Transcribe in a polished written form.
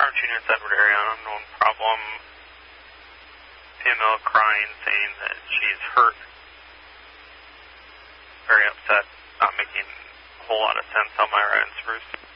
Farm Junior in Edward area, unknown problem. Female crying, saying that she's hurt. Very upset, not making a whole lot of sense. Elmira and Spruce.